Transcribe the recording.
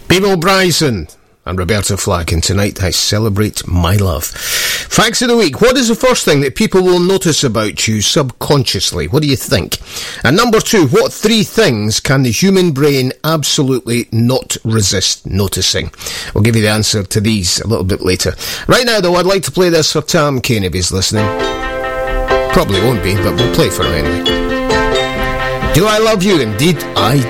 Bebo Bryson and Roberta Flack, and tonight I celebrate my love. Facts of the week. What is the first thing that people will notice about you subconsciously? What do you think? And number 2, what 3 things can the human brain absolutely not resist noticing? We'll give you the answer to these a little bit later. Right now, though, I'd like to play this for Tam Kane if he's listening. Probably won't be, but we'll play for him anyway. Do I love you? Indeed, I